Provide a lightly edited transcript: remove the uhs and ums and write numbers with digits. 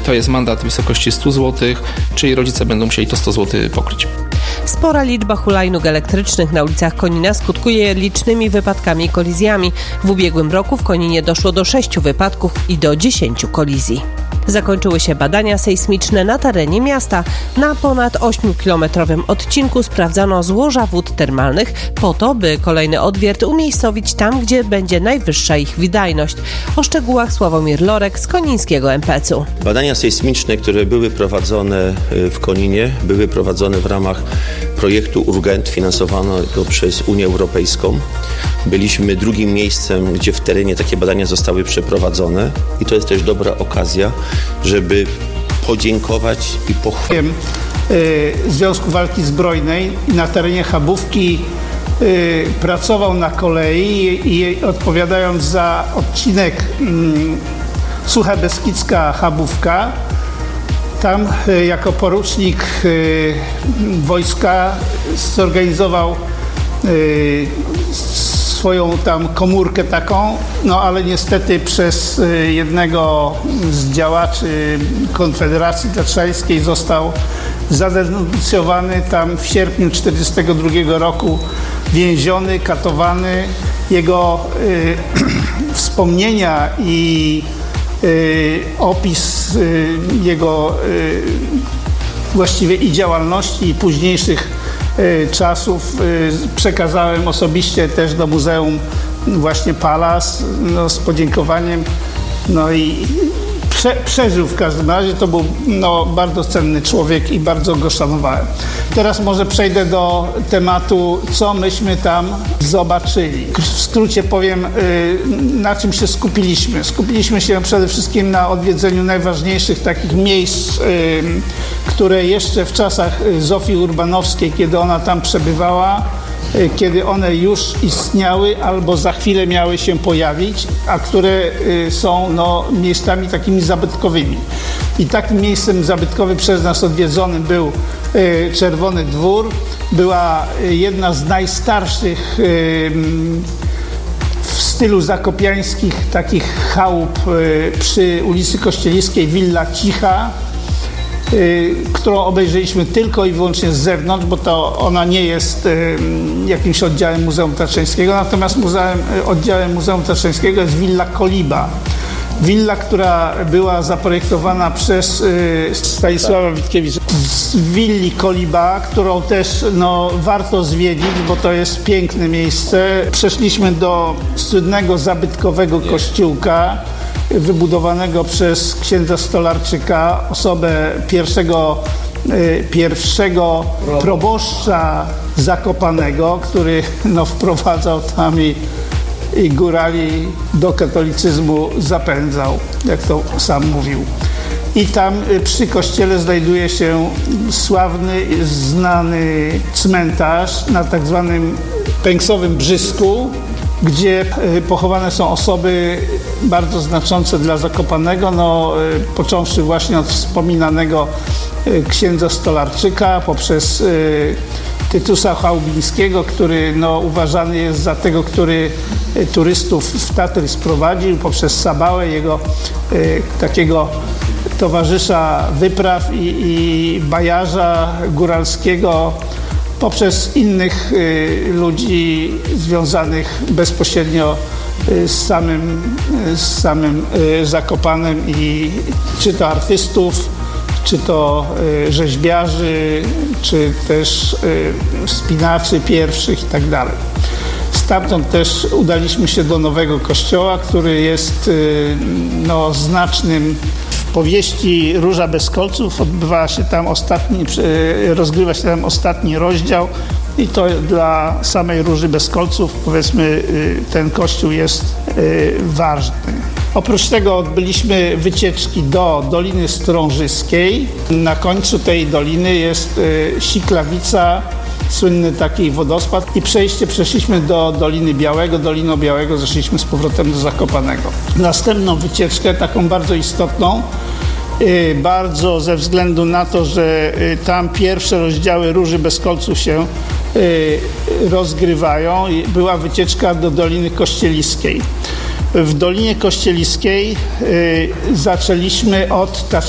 To jest mandat w wysokości 100 zł, czyli rodzice będą musieli to 100 zł pokryć. Spora liczba hulajnóg elektrycznych na ulicach Konina skutkuje licznymi wypadkami i kolizjami. W ubiegłym roku w Koninie doszło do 6 wypadków i do 10 kolizji. Zakończyły się badania sejsmiczne na terenie miasta. Na ponad 8-kilometrowym odcinku sprawdzano złoża wód termalnych po to, by kolejny odwiert umiejscowić tam, gdzie będzie najwyższa ich wydajność. O szczegółach Sławomir Lorek z konińskiego MPC-u. Badania sejsmiczne, które były prowadzone w Koninie, były prowadzone w ramach projektu Urgent finansowanego przez Unię Europejską. Byliśmy drugim miejscem, gdzie w terenie takie badania zostały przeprowadzone i to jest też dobra okazja, żeby podziękować i pochwalić Związku Walki Zbrojnej na terenie Chabówki. Pracował na kolei i odpowiadając za odcinek Sucha Beskidzka Chabówka, tam jako porucznik wojska zorganizował swoją tam komórkę taką, no ale niestety przez jednego z działaczy Konfederacji Tatrzańskiej został zadenuncjowany tam w sierpniu 1942 roku, więziony, katowany. Jego wspomnienia i opis jego właściwie i działalności i późniejszych czasów przekazałem osobiście też do Muzeum właśnie Palas, z podziękowaniem. No i przeżył w każdym razie. To był bardzo cenny człowiek i bardzo go szanowałem. Teraz może przejdę do tematu, co myśmy tam zobaczyli. W skrócie powiem, na czym się skupiliśmy. Skupiliśmy się przede wszystkim na odwiedzeniu najważniejszych takich miejsc, które jeszcze w czasach Zofii Urbanowskiej, kiedy ona tam przebywała, kiedy one już istniały albo za chwilę miały się pojawić, a które są miejscami takimi zabytkowymi. I takim miejscem zabytkowym przez nas odwiedzonym był Czerwony Dwór. Była jedna z najstarszych w stylu zakopiańskich takich chałup przy ulicy Kościeliskiej, Willa Cicha, którą obejrzeliśmy tylko i wyłącznie z zewnątrz, bo to ona nie jest jakimś oddziałem Muzeum Tatrzańskiego, natomiast oddziałem Muzeum Tatrzańskiego jest Willa Koliba. Willa, która była zaprojektowana przez Stanisława Witkiewicza z willi Koliba, którą też warto zwiedzić, bo to jest piękne miejsce. Przeszliśmy do słynnego zabytkowego kościółka, wybudowanego przez księdza Stolarczyka, osobę pierwszego proboszcza Zakopanego, który wprowadzał tam i górali do katolicyzmu zapędzał, jak to sam mówił. I tam przy kościele znajduje się sławny, znany cmentarz na tak zwanym Pęksowym Brzysku, gdzie pochowane są osoby bardzo znaczące dla Zakopanego, począwszy właśnie od wspominanego księdza Stolarczyka, poprzez Tytusa Chałubińskiego, który uważany jest za tego, który turystów w Tatry sprowadził, poprzez Sabałę, jego takiego towarzysza wypraw i bajarza góralskiego, poprzez innych ludzi związanych bezpośrednio z samym Zakopanem, i czy to artystów, czy to rzeźbiarzy, czy też wspinaczy pierwszych i tak dalej. Stamtąd też udaliśmy się do nowego kościoła, który jest znacznym powieści Róża bez kolców. Rozgrywa się tam ostatni rozdział i to dla samej Róży bez kolców, powiedzmy, ten kościół jest ważny. Oprócz tego odbyliśmy wycieczki do Doliny Strążyskiej. Na końcu tej doliny jest Siklawica, słynny taki wodospad, i przeszliśmy do Doliny Białego. Doliną Białego zeszliśmy z powrotem do Zakopanego. Następną wycieczkę, taką bardzo istotną, bardzo ze względu na to, że tam pierwsze rozdziały Róży bez kolców się rozgrywają, była wycieczka do Doliny Kościeliskiej. W Dolinie Kościeliskiej zaczęliśmy od